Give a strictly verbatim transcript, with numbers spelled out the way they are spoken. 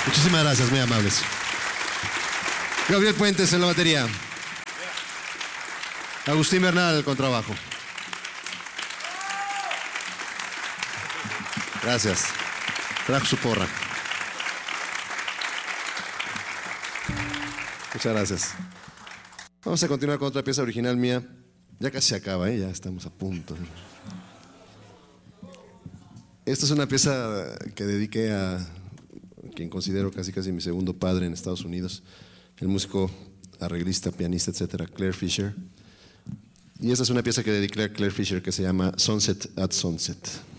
Muchísimas gracias, muy amables. Gabriel Puentes en la batería. Agustín Bernal con trabajo. Gracias. Trajo su porra. Muchas gracias. Vamos a continuar con otra pieza original mía. Ya casi se acaba, ¿eh? Ya estamos a punto. Esta es una pieza que dediqué a quien considero casi casi mi segundo padre en Estados Unidos, el músico, arreglista, pianista, etcétera, Claire Fisher. Y esta es una pieza que dediqué a Claire Fisher que se llama Sunset at Sunset.